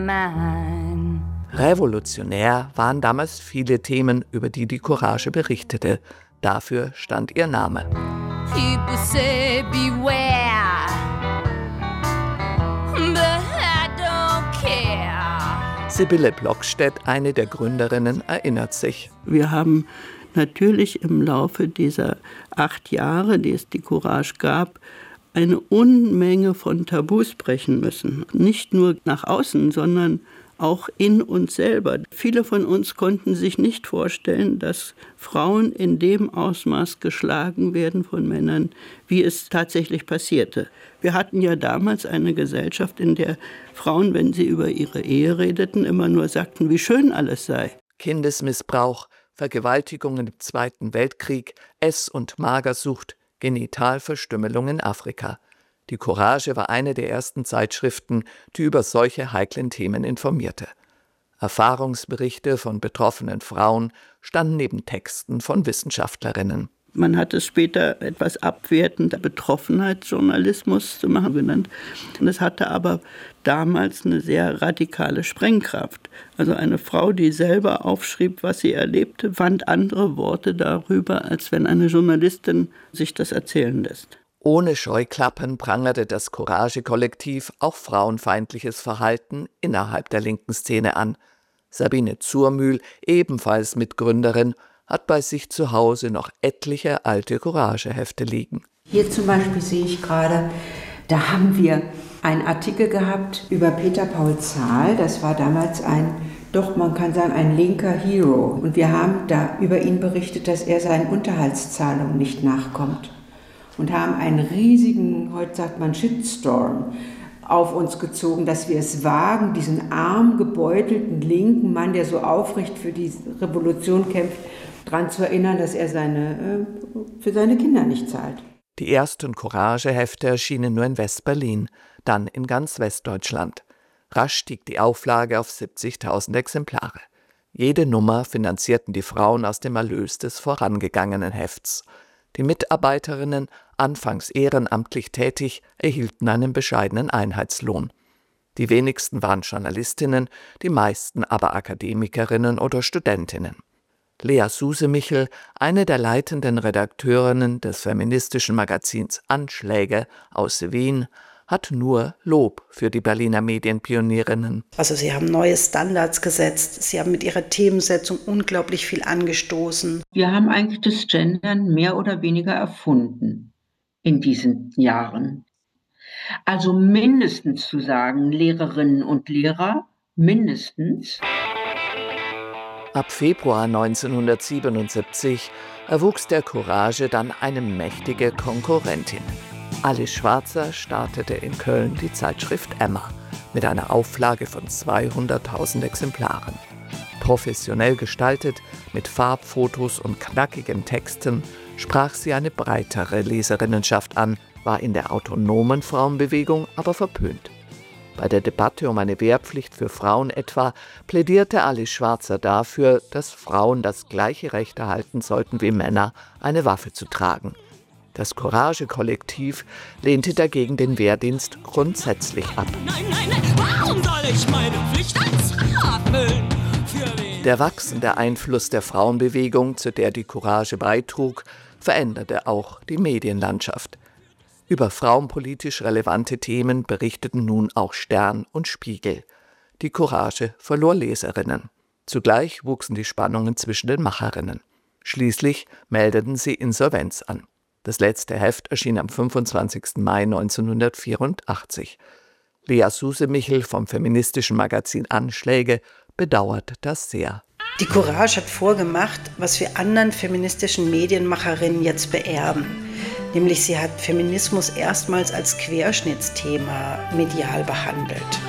Revolutionär waren damals viele Themen, über die die Courage berichtete. Dafür stand ihr Name. People say beware, but I don't care. Sibylle Blockstedt, eine der Gründerinnen, erinnert sich. Wir haben natürlich im Laufe dieser 8 Jahre, die es die Courage gab, eine Unmenge von Tabus brechen müssen. Nicht nur nach außen, sondern auch in uns selber. Viele von uns konnten sich nicht vorstellen, dass Frauen in dem Ausmaß geschlagen werden von Männern, wie es tatsächlich passierte. Wir hatten ja damals eine Gesellschaft, in der Frauen, wenn sie über ihre Ehe redeten, immer nur sagten, wie schön alles sei. Kindesmissbrauch, Vergewaltigungen im Zweiten Weltkrieg, Ess- und Magersucht, Genitalverstümmelung in Afrika. Die Courage war eine der ersten Zeitschriften, die über solche heiklen Themen informierte. Erfahrungsberichte von betroffenen Frauen standen neben Texten von Wissenschaftlerinnen. Man hat es später etwas abwertend Betroffenheitsjournalismus zu machen genannt. Und es hatte aber damals eine sehr radikale Sprengkraft. Also eine Frau, die selber aufschrieb, was sie erlebte, fand andere Worte darüber, als wenn eine Journalistin sich das erzählen lässt. Ohne Scheuklappen prangerte das Courage-Kollektiv auch frauenfeindliches Verhalten innerhalb der linken Szene an. Sabine Zurmühl, ebenfalls Mitgründerin, hat bei sich zu Hause noch etliche alte Courage-Hefte liegen. Hier zum Beispiel sehe ich gerade, da haben wir einen Artikel gehabt über Peter Paul Zahl. Das war damals man kann sagen, ein linker Hero. Und wir haben da über ihn berichtet, dass er seinen Unterhaltszahlungen nicht nachkommt. Und haben einen riesigen, heute sagt man Shitstorm, auf uns gezogen, dass wir es wagen, diesen arm gebeutelten linken Mann, der so aufrecht für die Revolution kämpft, daran zu erinnern, dass er für seine Kinder nicht zahlt. Die ersten Courage-Hefte erschienen nur in West-Berlin, dann in ganz Westdeutschland. Rasch stieg die Auflage auf 70.000 Exemplare. Jede Nummer finanzierten die Frauen aus dem Erlös des vorangegangenen Hefts. Die Mitarbeiterinnen, anfangs ehrenamtlich tätig, erhielten einen bescheidenen Einheitslohn. Die wenigsten waren Journalistinnen, die meisten aber Akademikerinnen oder Studentinnen. Lea Susemichel, eine der leitenden Redakteurinnen des feministischen Magazins Anschläge aus Wien, hat nur Lob für die Berliner Medienpionierinnen. Also sie haben neue Standards gesetzt, sie haben mit ihrer Themensetzung unglaublich viel angestoßen. Wir haben eigentlich das Gendern mehr oder weniger erfunden in diesen Jahren. Also mindestens zu sagen, Lehrerinnen und Lehrer, mindestens. Ab Februar 1977 erwuchs der Courage dann eine mächtige Konkurrentin. Alice Schwarzer startete in Köln die Zeitschrift Emma mit einer Auflage von 200.000 Exemplaren. Professionell gestaltet, mit Farbfotos und knackigen Texten, sprach sie eine breitere Leserinnenschaft an, war in der autonomen Frauenbewegung aber verpönt. Bei der Debatte um eine Wehrpflicht für Frauen etwa plädierte Alice Schwarzer dafür, dass Frauen das gleiche Recht erhalten sollten wie Männer, eine Waffe zu tragen. Das Courage-Kollektiv lehnte dagegen den Wehrdienst grundsätzlich ab. Nein, warum soll ich meine Pflicht als Frau erfüllen? Der wachsende Einfluss der Frauenbewegung, zu der die Courage beitrug, veränderte auch die Medienlandschaft. Über frauenpolitisch relevante Themen berichteten nun auch Stern und Spiegel. Die Courage verlor Leserinnen. Zugleich wuchsen die Spannungen zwischen den Macherinnen. Schließlich meldeten sie Insolvenz an. Das letzte Heft erschien am 25. Mai 1984. Lea Susemichel vom feministischen Magazin Anschläge bedauert das sehr. Die Courage hat vorgemacht, was wir anderen feministischen Medienmacherinnen jetzt beerben. Nämlich sie hat Feminismus erstmals als Querschnittsthema medial behandelt.